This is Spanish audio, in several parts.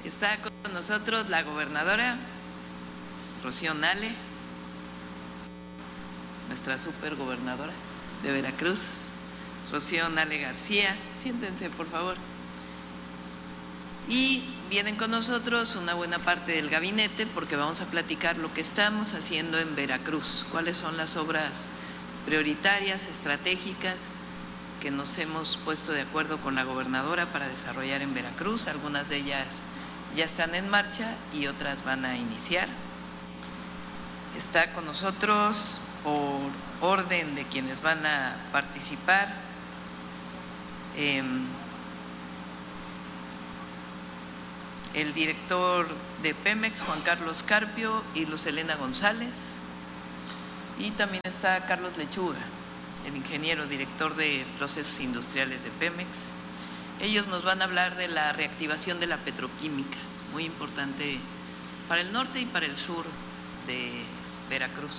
Está con nosotros la gobernadora Rocío Nale, nuestra supergobernadora de Veracruz, Rocío Nale García. Siéntense, por favor. Y vienen con nosotros una buena parte del gabinete porque vamos a platicar lo que estamos haciendo en Veracruz, cuáles son las obras prioritarias, estratégicas, que nos hemos puesto de acuerdo con la gobernadora para desarrollar en Veracruz. Algunas de ellas ya están en marcha y otras van a iniciar. Está con nosotros, por orden de quienes van a participar, el director de Pemex, Juan Carlos Carpio, y Luz Helena González. Y también está Carlos Lechuga, el ingeniero director de procesos industriales de Pemex. Ellos nos van a hablar de la reactivación de la petroquímica, muy importante para el norte y para el sur de Veracruz.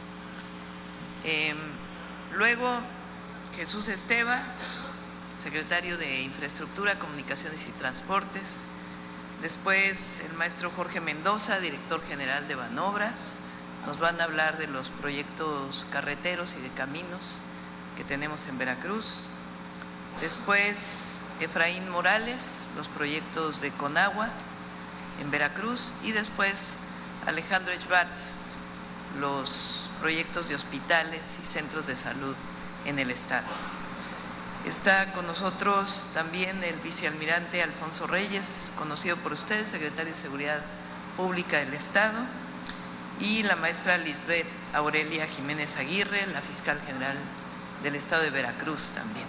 Luego, Jesús Esteva, secretario de Infraestructura, Comunicaciones y Transportes. Después, el maestro Jorge Mendoza, director general de Banobras. Nos van a hablar de los proyectos carreteros y de caminos que tenemos en Veracruz. Después, Efraín Morales, los proyectos de Conagua en Veracruz. Y después, Alejandro Schwartz, los proyectos de hospitales y centros de salud en el estado. Está con nosotros también el vicealmirante Alfonso Reyes, conocido por ustedes, secretario de Seguridad Pública del Estado, y la maestra Lisbeth Aurelia Jiménez Aguirre, la fiscal general del Estado de Veracruz también.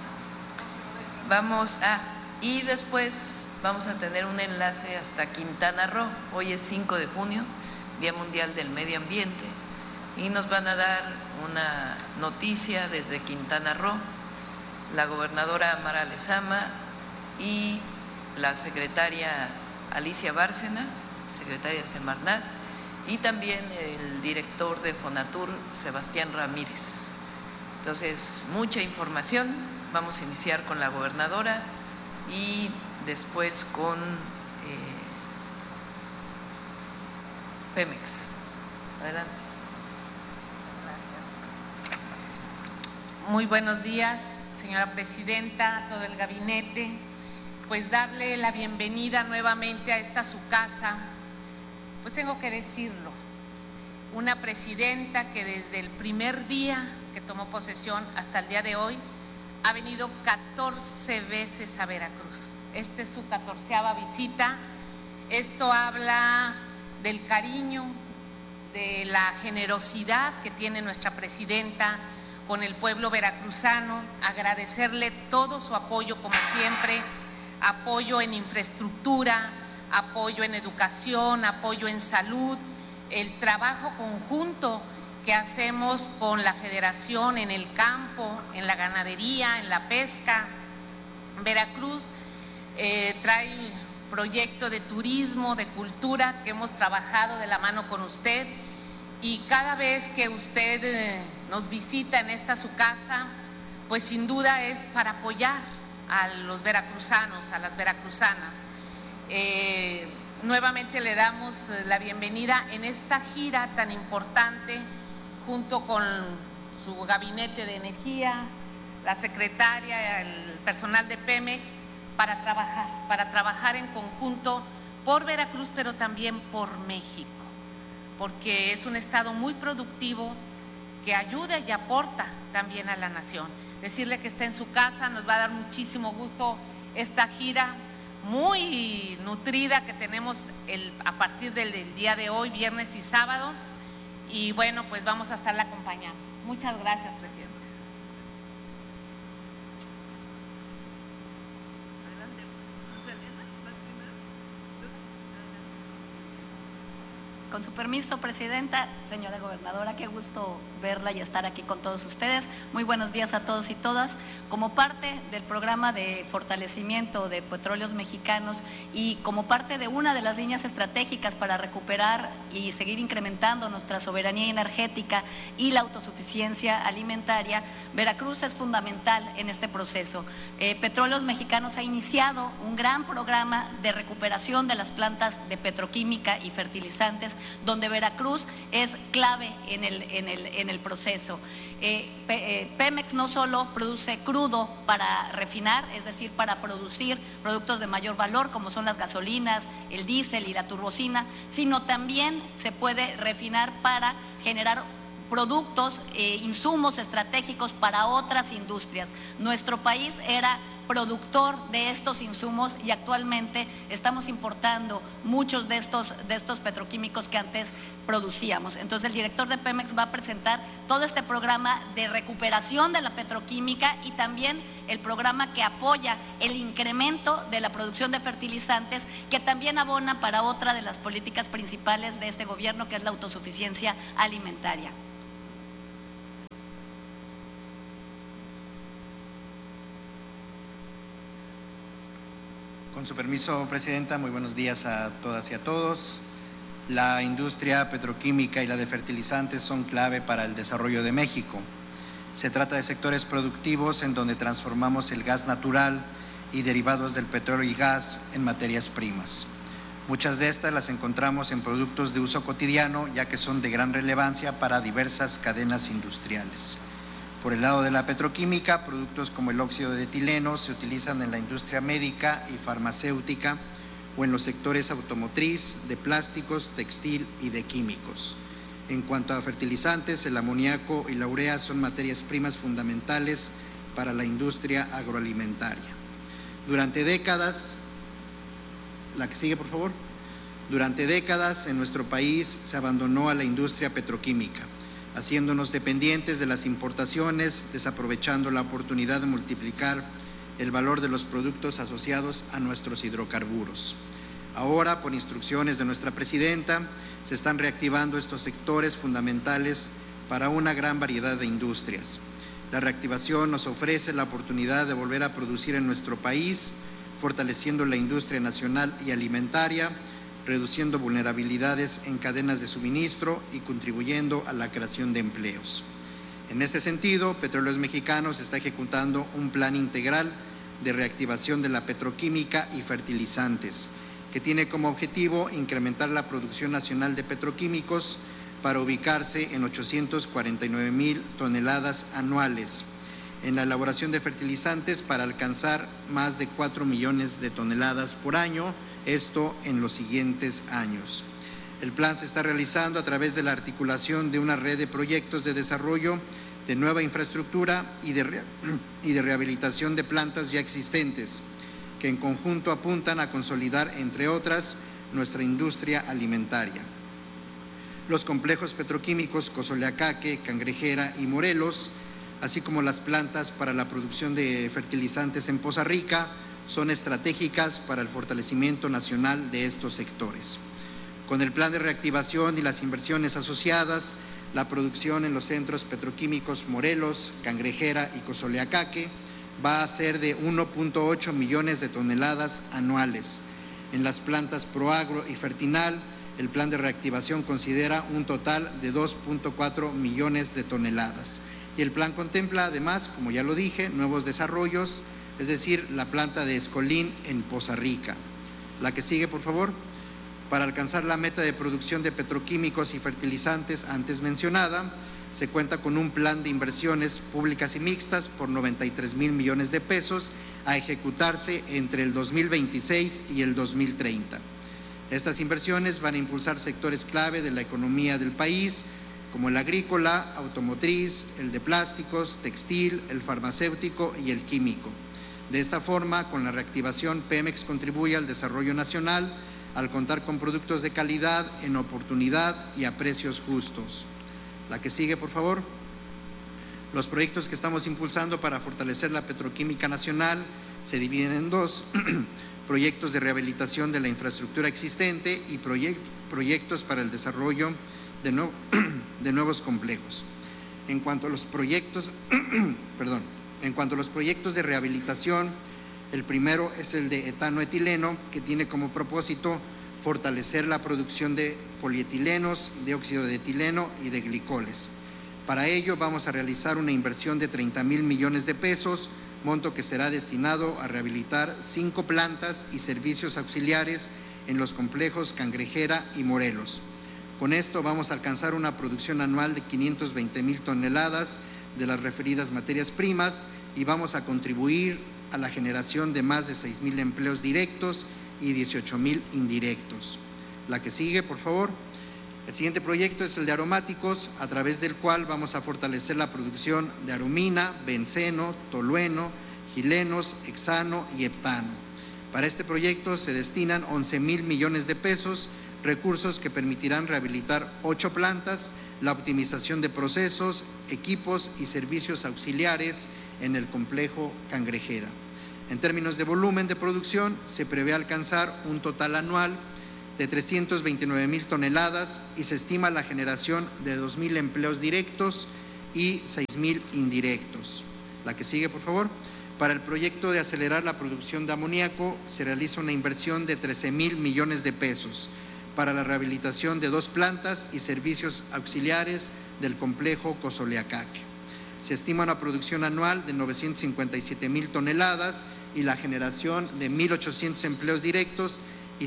Y después vamos a tener un enlace hasta Quintana Roo. Hoy es 5 de junio, Día Mundial del Medio Ambiente, y nos van a dar una noticia desde Quintana Roo la gobernadora Mara Lezama y la secretaria Alicia Bárcena, secretaria de Semarnat, y también el director de Fonatur, Sebastián Ramírez. Entonces, mucha información. Vamos a iniciar con la gobernadora y después con Pemex. Adelante. Muy buenos días, señora presidenta, todo el gabinete. Pues darle la bienvenida nuevamente a esta su casa. Pues tengo que decirlo, una presidenta que desde el primer día que tomó posesión hasta el día de hoy ha venido 14 veces a Veracruz. Esta es su 14ª visita. Esto habla del cariño, de la generosidad que tiene nuestra presidenta con el pueblo veracruzano. Agradecerle todo su apoyo, como siempre, apoyo en infraestructura, apoyo en educación, apoyo en salud, el trabajo conjunto que hacemos con la federación en el campo, en la ganadería, en la pesca. Veracruz trae proyecto de turismo, de cultura, que hemos trabajado de la mano con usted, y cada vez que usted nos visita en esta su casa, pues sin duda es para apoyar a los veracruzanos, a las veracruzanas. Nuevamente le damos la bienvenida en esta gira tan importante, junto con su gabinete de energía, la secretaria, el personal de Pemex, para trabajar en conjunto por Veracruz, pero también por México, porque es un estado muy productivo que ayuda y aporta también a la nación. Decirle que está en su casa, nos va a dar muchísimo gusto esta gira muy nutrida que tenemos a partir del día de hoy, viernes y sábado, y bueno, pues vamos a estarla acompañando. Muchas gracias, presidente. Con su permiso, Presidenta, señora Gobernadora, qué gusto verla y estar aquí con todos ustedes. Muy buenos días a todos y todas. Como parte del programa de fortalecimiento de Petróleos Mexicanos y como parte de una de las líneas estratégicas para recuperar y seguir incrementando nuestra soberanía energética y la autosuficiencia alimentaria, Veracruz es fundamental en este proceso. Petróleos Mexicanos ha iniciado un gran programa de recuperación de las plantas de petroquímica y fertilizantes, donde Veracruz es clave en el proceso. Pemex no solo produce crudo para refinar, es decir, para producir productos de mayor valor como son las gasolinas, el diésel y la turbocina, sino también se puede refinar para generar productos, insumos estratégicos para otras industrias. Nuestro país era productor de estos insumos y actualmente estamos importando muchos de estos petroquímicos que antes producíamos. Entonces el director de Pemex va a presentar todo este programa de recuperación de la petroquímica y también el programa que apoya el incremento de la producción de fertilizantes, que también abona para otra de las políticas principales de este gobierno, que es la autosuficiencia alimentaria. Con su permiso, Presidenta, muy buenos días a todas y a todos. La industria petroquímica y la de fertilizantes son clave para el desarrollo de México. Se trata de sectores productivos en donde transformamos el gas natural y derivados del petróleo y gas en materias primas. Muchas de estas las encontramos en productos de uso cotidiano, ya que son de gran relevancia para diversas cadenas industriales. Por el lado de la petroquímica, productos como el óxido de etileno se utilizan en la industria médica y farmacéutica o en los sectores automotriz, de plásticos, textil y de químicos. En cuanto a fertilizantes, el amoníaco y la urea son materias primas fundamentales para la industria agroalimentaria. Durante décadas, la que sigue, por favor. Durante décadas en nuestro país se abandonó a la industria petroquímica, haciéndonos dependientes de las importaciones, desaprovechando la oportunidad de multiplicar el valor de los productos asociados a nuestros hidrocarburos. Ahora, por instrucciones de nuestra Presidenta, se están reactivando estos sectores fundamentales para una gran variedad de industrias. La reactivación nos ofrece la oportunidad de volver a producir en nuestro país, fortaleciendo la industria nacional y alimentaria, reduciendo vulnerabilidades en cadenas de suministro y contribuyendo a la creación de empleos. En ese sentido, Petróleos Mexicanos está ejecutando un plan integral de reactivación de la petroquímica y fertilizantes, que tiene como objetivo incrementar la producción nacional de petroquímicos para ubicarse en 849,000 toneladas anuales, en la elaboración de fertilizantes para alcanzar más de 4 millones de toneladas por año, esto en los siguientes años. El plan se está realizando a través de la articulación de una red de proyectos de desarrollo de nueva infraestructura y de rehabilitación de plantas ya existentes, que en conjunto apuntan a consolidar, entre otras, nuestra industria alimentaria. Los complejos petroquímicos Cosoleacaque, Cangrejera y Morelos, así como las plantas para la producción de fertilizantes en Poza Rica, son estratégicas para el fortalecimiento nacional de estos sectores. Con el plan de reactivación y las inversiones asociadas, la producción en los centros petroquímicos Morelos, Cangrejera y Cosoleacaque va a ser de 1.8 millones de toneladas anuales. En las plantas Proagro y Fertinal, el plan de reactivación considera un total de 2.4 millones de toneladas. Y el plan contempla además, como ya lo dije, nuevos desarrollos, es decir, la planta de Escolín en Poza Rica. La que sigue, por favor. Para alcanzar la meta de producción de petroquímicos y fertilizantes antes mencionada, se cuenta con un plan de inversiones públicas y mixtas por 93,000 millones de pesos a ejecutarse entre el 2026 y el 2030. Estas inversiones van a impulsar sectores clave de la economía del país, como el agrícola, automotriz, el de plásticos, textil, el farmacéutico y el químico. De esta forma, con la reactivación, Pemex contribuye al desarrollo nacional al contar con productos de calidad, en oportunidad y a precios justos. La que sigue, por favor. Los proyectos que estamos impulsando para fortalecer la petroquímica nacional se dividen en dos. proyectos de rehabilitación de la infraestructura existente y proyectos para el desarrollo de nuevos complejos. En cuanto a los proyectos, de rehabilitación, el primero es el de etanoetileno, que tiene como propósito fortalecer la producción de polietilenos, dióxido de etileno y de glicoles. Para ello vamos a realizar una inversión de 30,000 millones de pesos, monto que será destinado a rehabilitar 5 plantas y servicios auxiliares en los complejos Cangrejera y Morelos. Con esto vamos a alcanzar una producción anual de 520,000 toneladas de las referidas materias primas y vamos a contribuir a la generación de más de 6,000 empleos directos y 18,000 indirectos. La que sigue, por favor. El siguiente proyecto es el de aromáticos, a través del cual vamos a fortalecer la producción de aromina, benceno, tolueno, gilenos, hexano y heptano. Para este proyecto se destinan 11,000 millones de pesos, recursos que permitirán rehabilitar 8 plantas, la optimización de procesos, equipos y servicios auxiliares en el complejo Cangrejera. En términos de volumen de producción, se prevé alcanzar un total anual de 329,000 toneladas y se estima la generación de 2,000 empleos directos y 6,000 indirectos. La que sigue, por favor. Para el proyecto de acelerar la producción de amoníaco, se realiza una inversión de 13,000 millones de pesos para la rehabilitación de 2 plantas y servicios auxiliares del complejo Cozoleacaque. Se estima una producción anual de 957,000 toneladas y la generación de 1,800 empleos directos y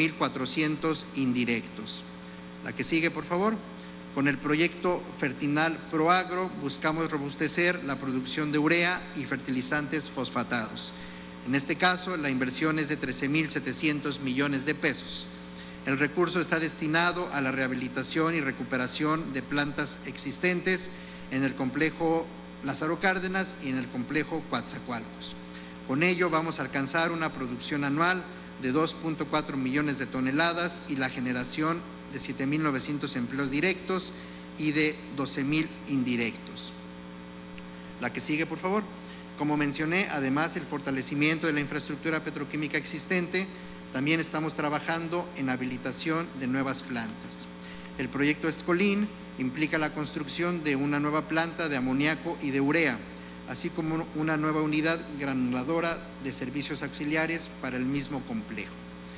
5,400 indirectos. La que sigue, por favor. Con el proyecto Fertinal Proagro buscamos robustecer la producción de urea y fertilizantes fosfatados. En este caso, la inversión es de 13,700 millones de pesos. El recurso está destinado a la rehabilitación y recuperación de plantas existentes en el complejo Lázaro Cárdenas y en el complejo Coatzacoalcos. Con ello vamos a alcanzar una producción anual de 2,4 millones de toneladas y la generación de 7,900 empleos directos y de 12,000 indirectos. La que sigue, por favor. Como mencioné, además el fortalecimiento de la infraestructura petroquímica existente, también estamos trabajando en habilitación de nuevas plantas. El proyecto Escolín implica la construcción de una nueva planta de amoníaco y de urea, así como una nueva unidad granuladora de servicios auxiliares para el mismo complejo.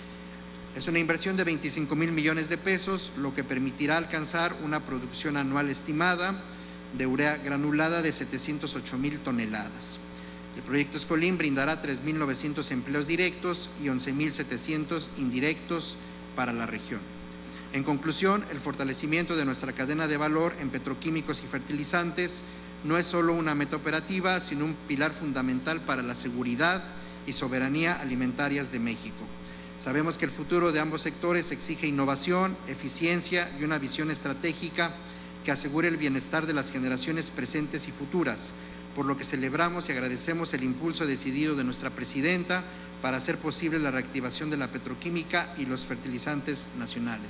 Es una inversión de 25,000 millones de pesos, lo que permitirá alcanzar una producción anual estimada de urea granulada de 708,000 toneladas. El proyecto Escolín brindará 3,900 empleos directos y 11,700 indirectos para la región. En conclusión, el fortalecimiento de nuestra cadena de valor en petroquímicos y fertilizantes no es solo una meta operativa, sino un pilar fundamental para la seguridad y soberanía alimentarias de México. Sabemos que el futuro de ambos sectores exige innovación, eficiencia y una visión estratégica que asegure el bienestar de las generaciones presentes y futuras, por lo que celebramos y agradecemos el impulso decidido de nuestra presidenta para hacer posible la reactivación de la petroquímica y los fertilizantes nacionales.